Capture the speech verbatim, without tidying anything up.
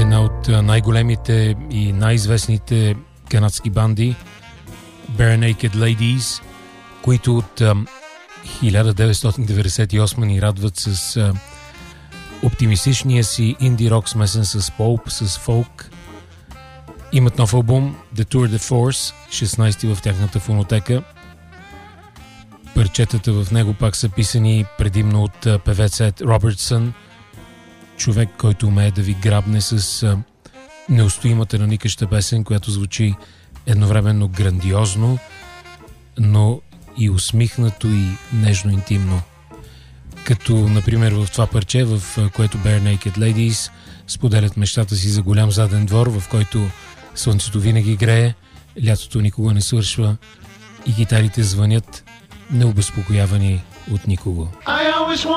една от най-големите и най-известните канадски банди Bare Naked Ladies, които от хиляда деветстотин деветдесет и осма ни радват с а, оптимистичния си инди-рок, смесен с поп, с фолк. Имат нов албум The Tour de Force, шестнайсти в тяхната фонотека. Парчетата в него пак са писани предимно от а, певец Ед Робъртсън, човек, който умее да ви грабне с а, неустоимата наникаща песен, която звучи едновременно грандиозно, но и усмихнато и нежно интимно. Като, например, в това парче, в което Bare Naked Ladies споделят мечтата си за голям заден двор, в който слънцето винаги грее, лятото никога не свършва и гитарите звънят, необезпокоявани от никого.